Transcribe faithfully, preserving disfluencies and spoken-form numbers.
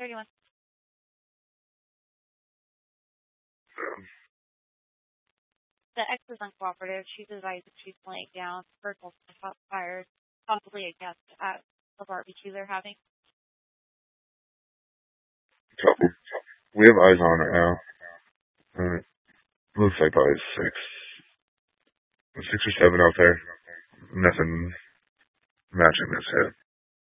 thirty-one. The ex is uncooperative. She's advised that she's laying down. Personal shots fired, possibly a guest at a barbecue they're having. Couple. We have eyes on right now. Uh, looks like probably six. Six or seven out there. Nothing matching this hit.